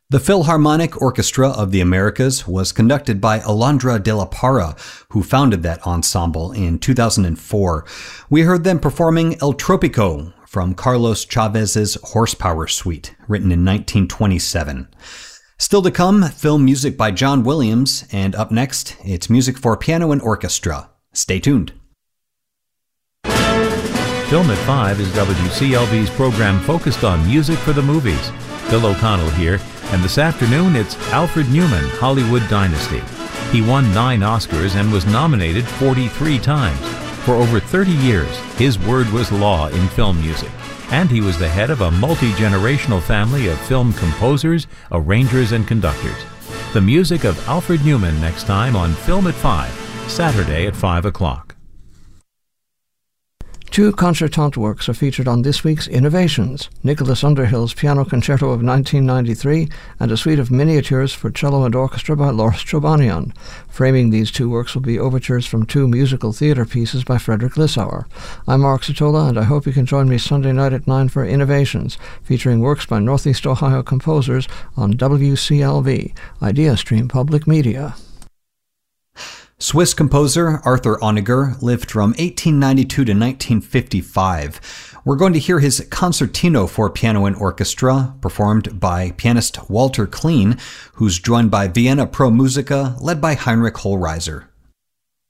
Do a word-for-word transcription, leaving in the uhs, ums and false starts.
The Philharmonic Orchestra of the Americas was conducted by Alondra de la Parra, who founded that ensemble in two thousand four. We heard them performing El Tropico from Carlos Chavez's Horsepower Suite, written in nineteen twenty-seven. Still to come, film music by John Williams, and up next, it's music for piano and orchestra. Stay tuned. Film at five is W C L V's program focused on music for the movies. Bill O'Connell here, and this afternoon it's Alfred Newman, Hollywood Dynasty. He won nine Oscars and was nominated forty-three times. For over thirty years, his word was law in film music, and he was the head of a multi-generational family of film composers, arrangers, and conductors. The music of Alfred Newman next time on Film at five, Saturday at five o'clock. Two concertante works are featured on this week's Innovations, Nicholas Underhill's Piano Concerto of nineteen ninety-three and a suite of miniatures for cello and orchestra by Loris Chobanian. Framing these two works will be overtures from two musical theatre pieces by Frederick Lissauer. I'm Mark Satola, and I hope you can join me Sunday night at nine for Innovations, featuring works by Northeast Ohio composers on W C L V, Idea Stream Public Media. Swiss composer Arthur Honegger lived from eighteen ninety-two to nineteen fifty-five. We're going to hear his Concertino for piano and orchestra, performed by pianist Walter Kleen, who's joined by Vienna Pro Musica, led by Heinrich Hohlreiser.